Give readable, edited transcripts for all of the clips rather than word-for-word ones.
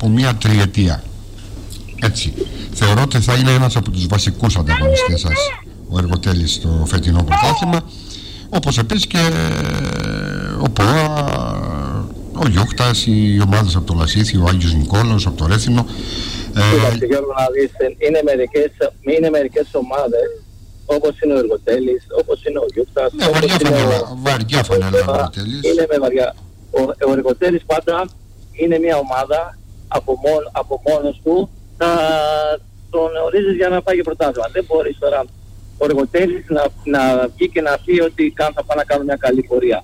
από μία τριετία. Έτσι. Θεωρώ ότι θα είναι ένας από τους βασικούς ανταγωνιστές σας ο Εργοτέλης στο φετινό πρωτάθλημα, όπως επίσης και ο ΠΟΑ, ο Γιούχτας, οι ομάδες από το Λασίθι, ο Άγιος Νικόλαος από το Ρέθινο. Κοίταξε Γιώργο να δεις, είναι μερικές ομάδες όπως είναι ο Εργοτέλης, όπως είναι ο Γιούχτας. Ναι, βαριά φανέλα ο Εργοτέλης. Είναι με βαριά. Ο Εργοτέλης πάντα είναι μια ομάδα από μόνος του, τον ορίζεις για να πάει για πρωτάθλημα. Δεν μπορείς τώρα ο Εργοτέλης να βγει και να πει ότι θα πάει να κάνω μια καλή πορεία.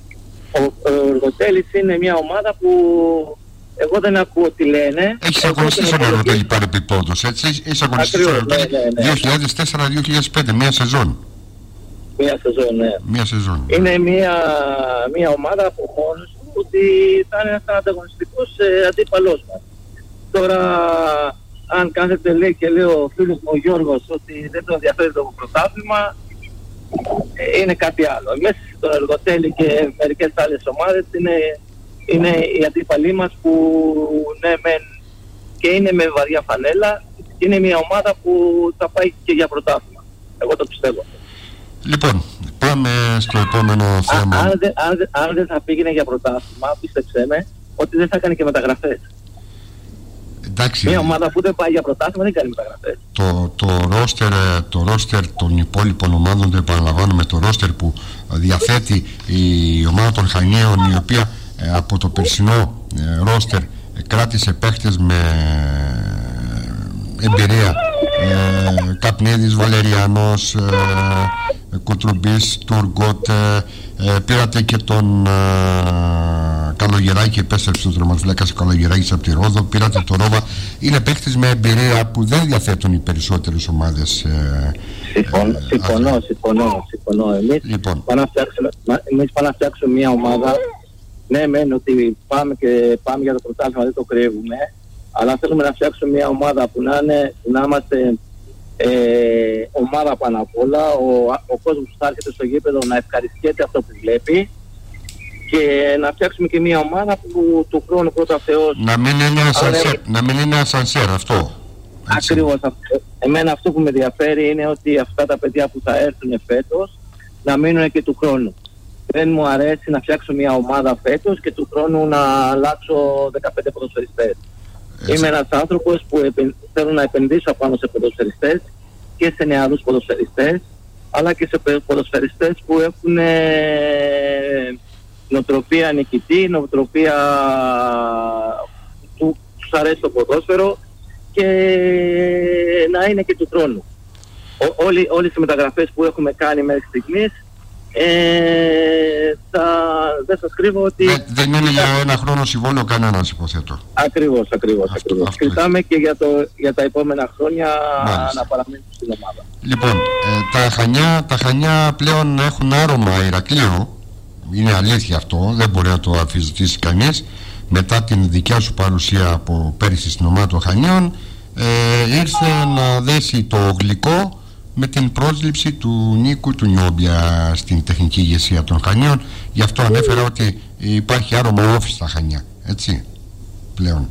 Ο Εργοτέλης είναι μια ομάδα που εγώ δεν ακούω τι λένε. Έχεις αγωνιστεί στον Εργοτέλη παρεπιπτόντως, έτσι? Έχεις αγωνιστεί στον Εργοτέλη 2004-2005, μία σεζόν. Μία σεζόν, ναι. Μία σεζόν. Είναι μια ομάδα από μόνος του ότι θα είναι ένας ανταγωνιστικός αντίπαλός μας. Τώρα, αν κάθεται λέει και λέει ο φίλος μου ο Γιώργος ότι δεν τον ενδιαφέρει το πρωτάθλημα, είναι κάτι άλλο. Εμείς στον Εργοτέλη και μερικές άλλες ομάδες είναι οι αντίπαλοι μας που ναι και είναι με βαριά φανέλα, είναι μια ομάδα που θα πάει και για πρωτάθλημα. Εγώ το πιστεύω. Λοιπόν, πάμε στο επόμενο θέμα. Αν δεν θα πήγαινε για πρωτάθλημα, πίστεψέ με ότι δεν θα κάνει και μεταγραφές. Εντάξει, μια ομάδα που δεν πάει για πρωτάθλημα δεν κάνει μεταγραφές. Το ρόστερ των υπόλοιπων ομάδων, το επαναλαμβάνουμε, το ρόστερ που διαθέτει η ομάδα των Χανίων, η οποία από το περσινό ρόστερ κράτησε παίχτες με εμπειρία, Καπνίδης, Βαλεριανός, Κουτρουμπής, Τουργκότ, πήρατε και τον Καλογεράκη, επέστρεψε ο τερματοφύλακας Καλογεράκης από τη Ρόδο, πήρατε τον Ρόβα. Είναι παίχτες με εμπειρία που δεν διαθέτουν οι περισσότερες ομάδες. Συμφωνώ. Εμείς πάμε να φτιάξουμε μια ομάδα. Ναι, μεν ότι πάμε για το πρωτάθλημα, δεν το κρύβουμε, αλλά θέλουμε να φτιάξουμε μια ομάδα που να είμαστε ομάδα πάνω απ' όλα, ο κόσμος που θα έρχεται στο γήπεδο να ευχαριστιέται αυτό που βλέπει και να φτιάξουμε και μια ομάδα που του χρόνου πρώτα Θεός... Να μην είναι ασανσέρ αυτό. Ακριβώς. Εμένα αυτό που με ενδιαφέρει είναι ότι αυτά τα παιδιά που θα έρθουν φέτος να μείνουν και του χρόνου. Δεν μου αρέσει να φτιάξω μια ομάδα φέτος και του χρόνου να αλλάξω 15 ποδοσφαιριστές. Είμαι ένας άνθρωπος που θέλω να επενδύσω πάνω σε ποδοσφαιριστές και σε νεαρούς ποδοσφαιριστές, αλλά και σε ποδοσφαιριστές που έχουν νοοτροπία νικητή, νοοτροπία που τους αρέσει το ποδόσφαιρο και να είναι και του χρόνου. Όλες οι μεταγραφές που έχουμε κάνει μέχρι στιγμής, δεν σας κρύβω ότι... Δεν είναι για ένα χρόνο συμβόλαιο κανένας, υποθέτω. Ακριβώς. Κοιτάμε και για τα επόμενα χρόνια. Μάλιστα. Να παραμείνουν στην ομάδα. Λοιπόν, τα Χανιά πλέον έχουν άρωμα Ηρακλείου. Είναι αλήθεια αυτό, δεν μπορεί να το αμφισβητήσει κανείς. Μετά την δικιά σου παρουσία από πέρυσι στην ομάδα των Χανίων, ήρθε να δέσει το γλυκό με την πρόσληψη του Νίκου του Νιόμπια στην τεχνική ηγεσία των Χανίων. Γι' αυτό ανέφερα ότι υπάρχει άρωμα όφη στα Χανιά, έτσι, πλέον.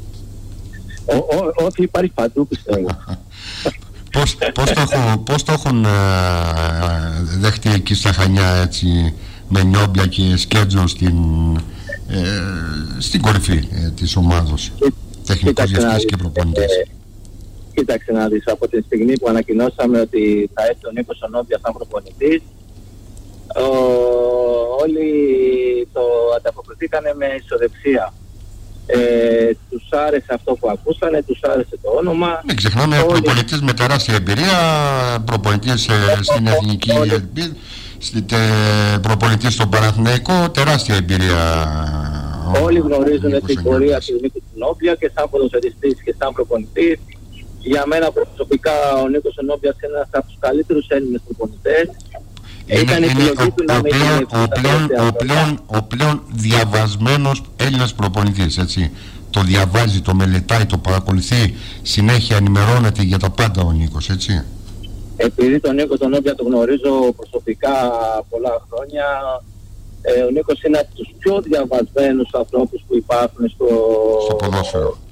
Όχι, υπάρχει παντού, πιστεύω. Πώς το έχουν δεχτεί εκεί στα Χανιά, έτσι, με Νιόμπια και Σκέτζο στην κορυφή της ομάδος, τεχνικός διευθυντής και προπονητής? Κοίταξε να δεις, από τη στιγμή που ανακοινώσαμε ότι θα έρθει ο Νίκος ο Νόμπια σαν προπονητής, όλοι το ανταποκριθήκανε με ισοδεξία. Τους άρεσε αυτό που ακούσανε, τους άρεσε το όνομα. Μην ξεχνάμε, προπονητής με τεράστια εμπειρία, προπονητής στην Εθνική, προπονητής στον Παναθηναϊκό, τεράστια εμπειρία. Όλοι γνωρίζουν την πορεία του Νίκου του Νόμπια και σαν ποδοσφαιριστής και σαν προπονητής. Για μένα προσωπικά ο Νίκος Νόμπιας είναι ένας από τους καλύτερους Έλληνες προπονητές. Ο πλέον διαβασμένος Έλληνας προπονητής, έτσι. Το διαβάζει, το μελετάει, το παρακολουθεί, συνέχεια ενημερώνεται για τα πάντα ο Νίκος, έτσι. Επειδή τον Νίκο τον Νόμπια τον γνωρίζω προσωπικά πολλά χρόνια, ο Νίκος είναι από τους πιο διαβασμένους ανθρώπους που υπάρχουν στο ποδόσφαιρο.